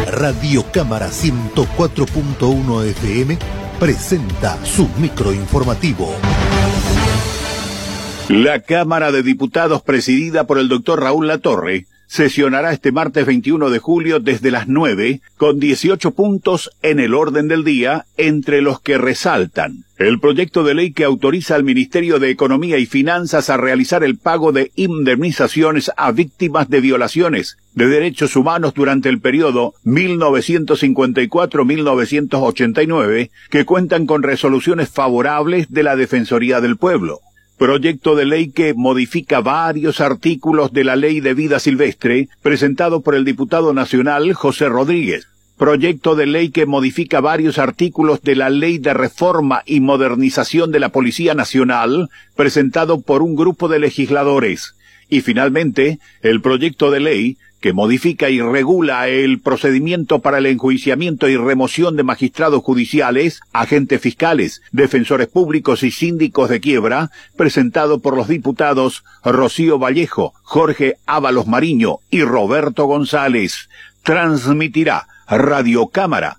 Radio Cámara 104.1 FM presenta su microinformativo. La Cámara de Diputados, presidida por el doctor Raúl Latorre, sesionará este martes 21 de julio desde las 9, con 18 puntos en el orden del día, entre los que resaltan el proyecto de ley que autoriza al Ministerio de Economía y Finanzas a realizar el pago de indemnizaciones a víctimas de violaciones de derechos humanos durante el periodo 1954-1989, que cuentan con resoluciones favorables de la Defensoría del Pueblo. Proyecto de ley que modifica varios artículos de la Ley de Vida Silvestre, presentado por el diputado nacional José Rodríguez. Proyecto de ley que modifica varios artículos de la Ley de Reforma y Modernización de la Policía Nacional, presentado por un grupo de legisladores. Y finalmente, el proyecto de ley que modifica y regula el procedimiento para el enjuiciamiento y remoción de magistrados judiciales, agentes fiscales, defensores públicos y síndicos de quiebra, presentado por los diputados Rocío Vallejo, Jorge Ábalos Mariño y Roberto González. Transmitirá Radio Cámara